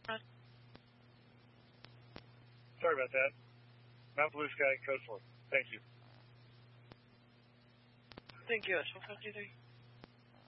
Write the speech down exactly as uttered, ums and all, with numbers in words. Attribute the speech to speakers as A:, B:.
A: Sorry about that. Mount Blue Sky, Coastline. Thank you.
B: Thank you. That's one fifty-three.